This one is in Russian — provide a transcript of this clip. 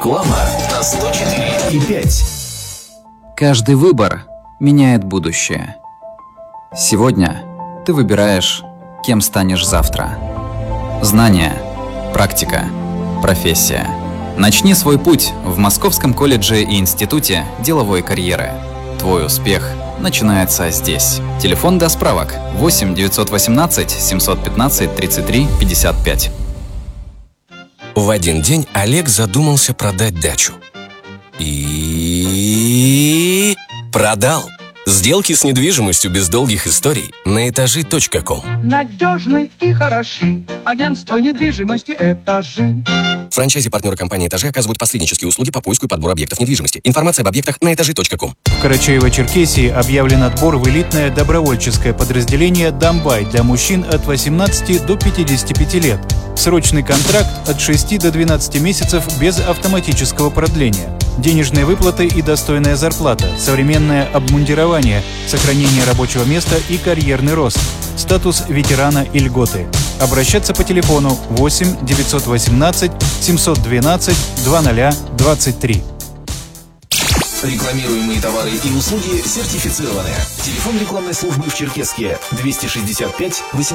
Реклама на 104,5. Каждый выбор меняет будущее. Сегодня ты выбираешь, кем станешь завтра. Знания, практика, профессия. Начни свой путь в Московском колледже и институте деловой карьеры. Твой успех начинается здесь. Телефон для справок 8 918 715 33 55. В один день Олег задумался продать дачу. И продал. Сделки с недвижимостью без долгих историй на этажи.ком. Надежный и хороший. Агентство недвижимости «Этажи». Франчайзи-партнеры компании «Этажи» оказывают посреднические услуги по поиску и подбору объектов недвижимости. Информация об объектах на этажи.ком. В Карачаево-Черкесии объявлен отбор в элитное добровольческое подразделение «Домбай» для мужчин от 18 до 55 лет. Срочный контракт от 6 до 12 месяцев без автоматического продления. Денежные выплаты и достойная зарплата, современное обмундирование, сохранение рабочего места и карьерный рост. Статус ветерана и льготы. Обращаться по телефону 8 918 712 2023. Рекламируемые товары и услуги сертифицированы. Телефон рекламной службы в Черкесске 265 8